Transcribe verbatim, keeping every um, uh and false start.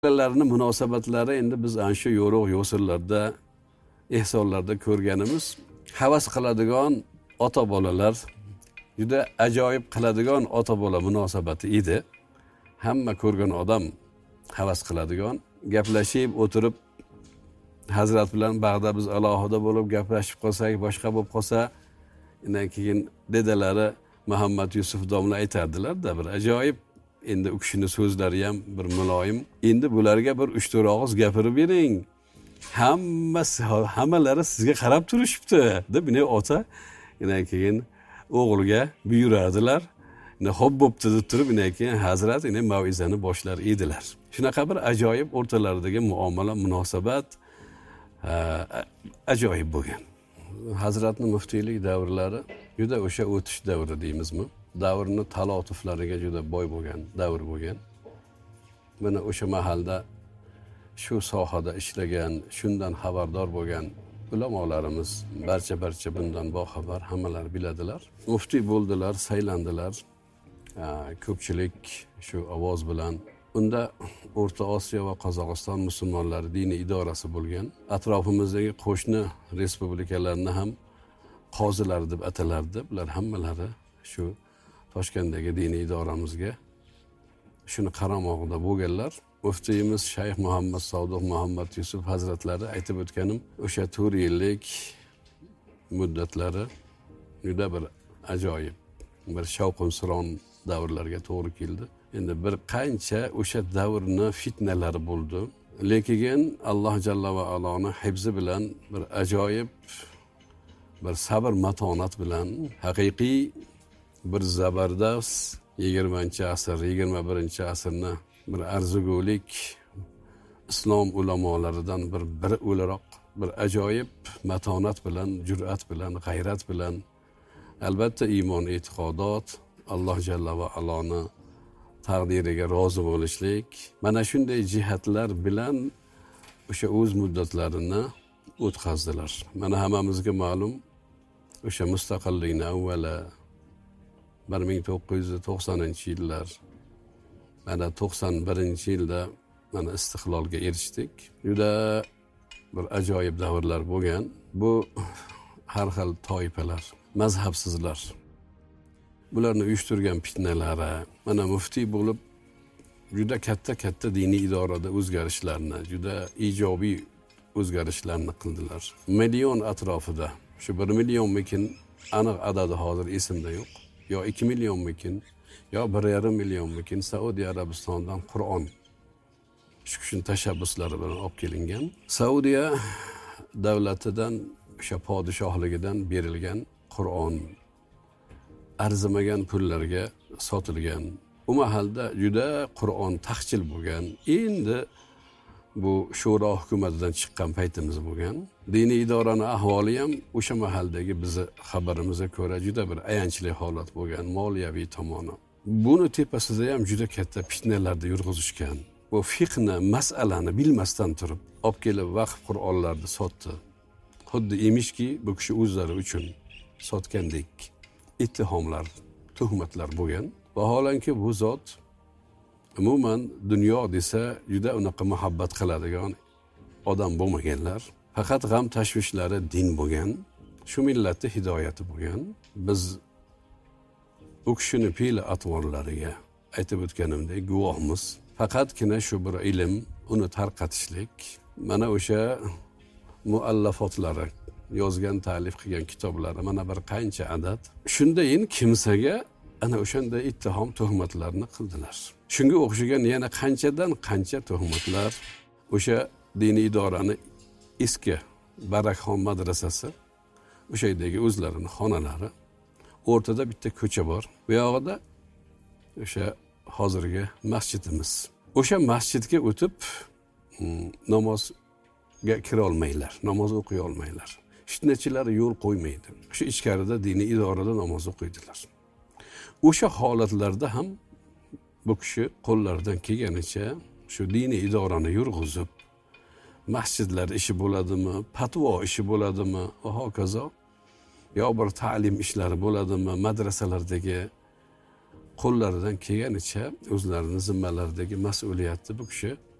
Bolalarning munosabatlari endi biz ana shu yo'roq yo'sinlarda, ehsonlarda ko'rganimiz, havas qiladigan ota-bolalar, juda ajoyib qiladigan ota-bola munosabati edi. Hamma ko'rgan odam havas qiladigan, gaplashib o'tirib Hazrat bilan bag'da biz alohida bo'lib gaplashib qolsak, boshqa bo'lib qolsa, undan keyin dedalari Muhammad Yusuf domla aytardilar-da, bir ajoyib. Endi u kishini so'zlari ham bir muloyim. Endi bularga bir uch to'rt og'iz gapirib bering. Hammasi hammalari sizga qarab turishibdi, deb buni ota undan keyin o'g'liga buyuradilar. Endi xo'p bo'pti deb turib, undan keyin Hazrat endi mav'izani boshlar edilar. Shunaqa bir ajoyib o'rtalaridagi muomala, munosabat ajoyib bo'lgan. Hazratning muftiylik davrlari juda o'sha o'tish davri deymizmi? Davrni talotuflariga juda boy bo'lgan davr bo'lgan. Mana o'sha mahalda shu sohada ishlagan, shundan xabardor bo'lgan ulamolarimiz barcha-barcha bundan boxabar, hammalar biladilar. Muftiy bo'ldilar, saylandilar. Ko'pchilik shu ovoz bilan unda O'rta Osiyo va Qozog'iston musulmonlari diniy idorasi bo'lgan. Atrofimizdagi qo'shni respublikalarni ham qozilar deb atalardi. Bular hammalari shu Toshkentdagi diniy idoramizga shuni qaramog'ida bo'lganlar. Muftiyimiz Shayx Muhammad Sodiq Muhammad Yusuf hazratlari aytib o'tganim, o'sha to'rt yillik muddatlari juda bir ajoyib, bir shavq-suron davrlarga to'g'ri keldi. Endi bir qancha o'sha davrni fitnalari bo'ldi. Lekin Alloh jalla va aloni hifzi bilan bir ajoyib bir sabr matonat bilan haqiqiy bir zabardast yigirmanchi asr, yigirma birinchi asrni bir arzugulik islom ulamolaridan bir biri o'laroq bir ajoyib matonat bilan, jur'at bilan, g'ayrat bilan, albatta iymon, e'tiqodot, Alloh jalla va aloni taqdiriga rozi bo'lishlik, mana shunday jihatlar bilan o'sha o'z muddatlarini o'tkazdilar. Mana hammamizga ma'lum, o'sha mustaqillikni avvala bir ming to'qqiz yuz to'qsoninchi yillar, mana to'qson birinchi yilda mana istiqlolga erishdik. Juda bir ajoyib davrlar bo'lgan. Bu har xil toifalar, mazhabsizlar, bularni uyushtirgan fitnalari, mana muftiy bo'lib juda katta-katta diniy idorada o'zgarishlarni, juda ijobiy o'zgarishlarni qildilar. Million atrofida, shu bir millionmikin, aniq adadi hozir esimda yo'q. Yo ikki millionmikin, yo bir yarim millionmikin Saudiya Arabistondan Qur'on shu kishining tashabbuslari bilan olib kelingan. Saudiya davlatidan, o'sha podshohligidan berilgan Qur'on arzimagan pullarga sotilgan. U mahalda juda Qur'on taqchil bo'lgan. Endi bu Shuro hukumatidan chiqqan paytimiz bo'lgan. Diniy idoraning ahvoli ham o'sha mahaldagi bizni xabarimizga ko'ra juda bir ayanchli holat bo'lgan, moliyaviy tomoni. Buni tepasida ham juda katta fitnalarda yurg'izishgan. Bu fiqhni, mas'alani bilmasdan turib, olib kelib vaqf Qur'onlarni sotdi. Xuddi emishki, bu kishi o'zlari uchun sotgandek ittihomlar, tuhmatlar bo'lgan. Vaholanki bu zot umuman dunyo desa juda unaqa muhabbat qiladigan odam bo'lmaganlar. Faqat g'am tashvishlari din bo'lgan, shu millatning hidoyati bo'lgan. Biz u kishining fe'li atvorlariga aytib o'tganimdek guvohmiz. Faqatgina shu bir ilm, uni tarqatishlik, mana o'sha muallafotlari, yozgan, ta'lif qilgan kitoblari mana bir qancha adad. Shundayin kimsaga ana o'shanday ittihom, tuhmatlarni qildilar. Shunga o'xshagan yana qanchadan qancha tuhmatlar. O'sha diniy idorani eski Barakxon madrasasi, o'sha yerdagi o'zlarining xonalari, o'rtada bitta ko'cha bor. Bu yog'ida o'sha hozirgi masjidimiz. O'sha masjidga o'tib namozga kira olmaylar, namoz o'qiy olmaylar. Fitnachilar yo'l qo'ymaydi. Shu ichkarida diniy idorada namoz o'qiydilar. O'sha holatlarda ham bu kishi qo'llaridan kelganicha shu diniy idorani yurg'izib, masjidlar ishi bo'ladimi, fatvo ishi bo'ladimi va hokazo, yo bir ta'lim ishlari bo'ladimi, madrasalardagi qo'llaridan kelganicha o'zlarini zimmalaridagi mas'uliyatni bu kishi